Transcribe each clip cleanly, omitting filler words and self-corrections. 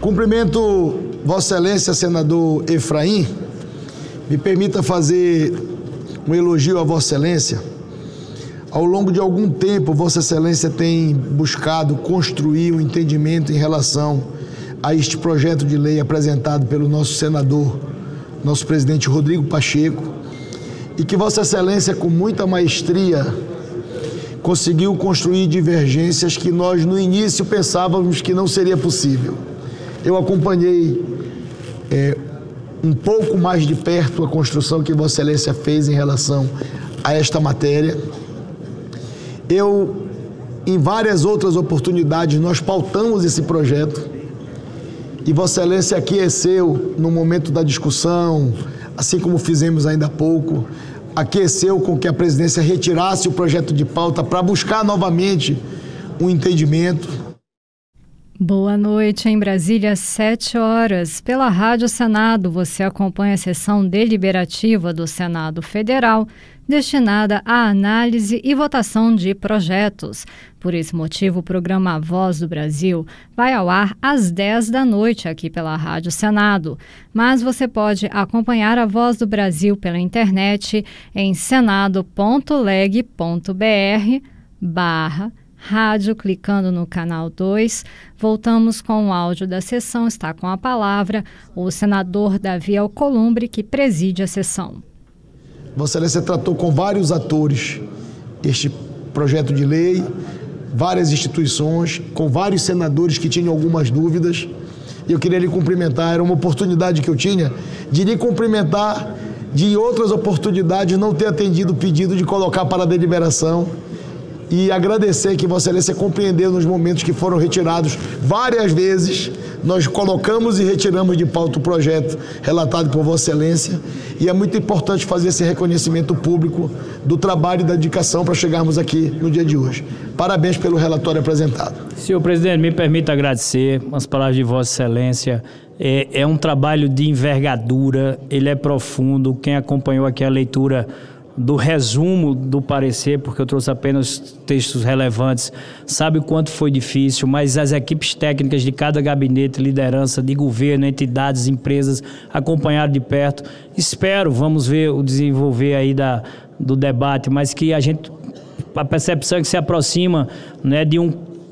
Cumprimento Vossa Excelência, senador Efraim. Me permita fazer um elogio a Vossa Excelência. Ao longo de algum tempo, Vossa Excelência tem buscado construir um entendimento em relação a este projeto de lei apresentado pelo nosso senador, nosso presidente Rodrigo Pacheco, e que Vossa Excelência, com muita maestria, conseguiu construir divergências que nós, no início, pensávamos que não seria possível. Eu acompanhei um pouco mais de perto a construção que Vossa Excelência fez em relação a esta matéria. Em várias outras oportunidades, nós pautamos esse projeto e Vossa Excelência aqueceu no momento da discussão, assim como fizemos ainda há pouco, aqueceu com que a presidência retirasse o projeto de pauta para buscar novamente um entendimento. Boa noite, em Brasília, 7 horas. Pela Rádio Senado, você acompanha a sessão deliberativa do Senado Federal, destinada à análise e votação de projetos. Por esse motivo, o programa Voz do Brasil vai ao ar às 10 da noite aqui pela Rádio Senado. Mas você pode acompanhar a Voz do Brasil pela internet em senado.leg.br/rádio, clicando no canal 2. Voltamos com o áudio da sessão. Está com a palavra o senador Davi Alcolumbre, que preside a sessão. Vossa Excelência tratou com vários atores este projeto de lei, várias instituições, com vários senadores que tinham algumas dúvidas. E eu queria lhe cumprimentar, era uma oportunidade que eu tinha de lhe cumprimentar, de outras oportunidades não ter atendido o pedido de colocar para a deliberação, e agradecer que Vossa Excelência compreendeu nos momentos que foram retirados várias vezes. Nós colocamos e retiramos de pauta o projeto relatado por Vossa Excelência, e é muito importante fazer esse reconhecimento público do trabalho e da dedicação para chegarmos aqui no dia de hoje. Parabéns pelo relatório apresentado. Senhor presidente, me permita agradecer as palavras de Vossa Excelência. É um trabalho de envergadura, ele é profundo. Quem acompanhou aqui a leitura do resumo do parecer, porque eu trouxe apenas textos relevantes, sabe o quanto foi difícil, mas as equipes técnicas de cada gabinete, liderança de governo, entidades, empresas, acompanharam de perto. Vamos ver o desenvolver aí do debate, mas que a percepção é que se aproxima, né, de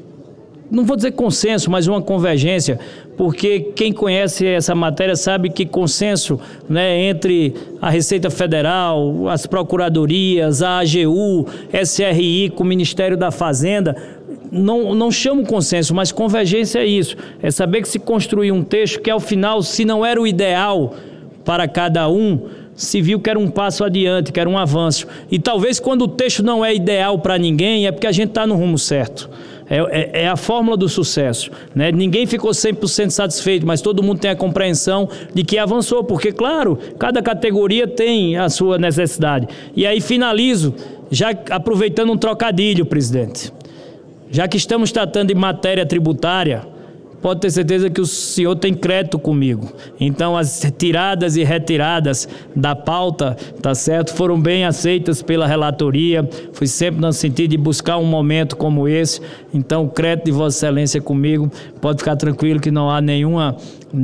não vou dizer consenso, mas uma convergência, porque quem conhece essa matéria sabe que consenso, né, entre a Receita Federal, as procuradorias, a AGU, SRI com o Ministério da Fazenda, não chamo consenso, mas convergência é isso, é saber que se construiu um texto que ao final, se não era o ideal para cada um, se viu que era um passo adiante, que era um avanço. E talvez quando o texto não é ideal para ninguém, é porque a gente está no rumo certo. É a fórmula do sucesso, né? Ninguém ficou 100% satisfeito, mas todo mundo tem a compreensão de que avançou, porque, claro, cada categoria tem a sua necessidade. E aí finalizo, já aproveitando um trocadilho, presidente. Já que estamos tratando de matéria tributária, pode ter certeza que o senhor tem crédito comigo. Então, as tiradas e retiradas da pauta, tá certo, foram bem aceitas pela relatoria. Foi sempre no sentido de buscar um momento como esse. Então, o crédito de Vossa Excelência comigo, pode ficar tranquilo que não há nenhum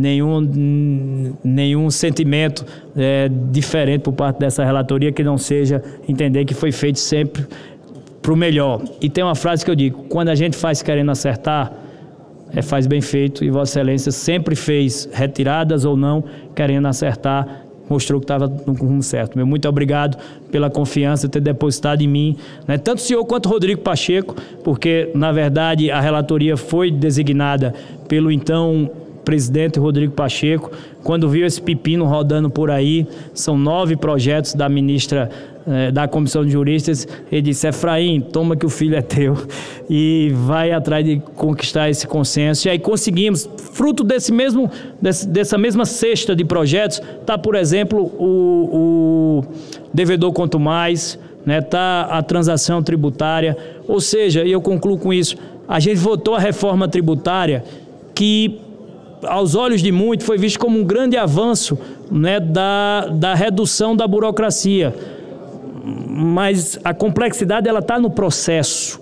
sentimento diferente por parte dessa relatoria que não seja entender que foi feito sempre para o melhor. E tem uma frase que eu digo: quando a gente faz querendo acertar, faz bem feito, e Vossa Excelência sempre fez, retiradas ou não, querendo acertar, mostrou que estava no rumo certo. Meu muito obrigado pela confiança, ter depositado em mim, né? Tanto o senhor quanto o Rodrigo Pacheco, porque, na verdade, a relatoria foi designada pelo então presidente Rodrigo Pacheco. Quando viu esse pepino rodando por aí, são 9 projetos da ministra da Comissão de Juristas, ele disse: Efraim, toma que o filho é teu, e vai atrás de conquistar esse consenso. E aí conseguimos, fruto dessa mesma cesta de projetos, está, por exemplo, o devedor quanto mais, né, tá a transação tributária, ou seja, e eu concluo com isso, a gente votou a reforma tributária que, aos olhos de muitos, foi visto como um grande avanço, né, da redução da burocracia. Mas a complexidade está no processo.